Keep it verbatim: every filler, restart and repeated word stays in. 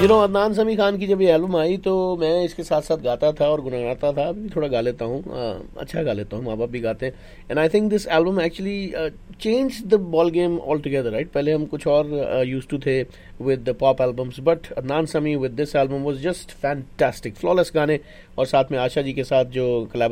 You know Adnan समी खान की जब ये एल्बम आई तो मैं इसके साथ साथ गाता था और गुनगुनाता था, अभी भी थोड़ा गा लेता हूँ, अच्छा गा लेता हूँ, माँ बाप भी गाते हैं. And I think this album actually change the ball game all together, right. पहले हम कुछ और यूज टू थे with the pop albums, but Adnan समी with this album was just fantastic, flawless गाने, और साथ में आशा जी के साथ जो